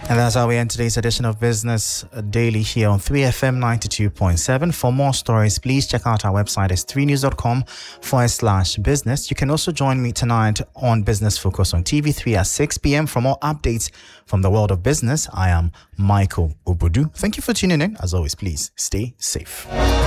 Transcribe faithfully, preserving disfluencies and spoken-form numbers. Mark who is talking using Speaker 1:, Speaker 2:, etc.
Speaker 1: And that's how we end today's edition of Business Daily here on three F M ninety-two point seven. For more stories, please check out our website as three news dot com forward slash business. You can also join me tonight on Business Focus on T V three at six p.m. for more updates from the world of business. I am Michael Obudu. Thank you for tuning in. As always, please stay safe.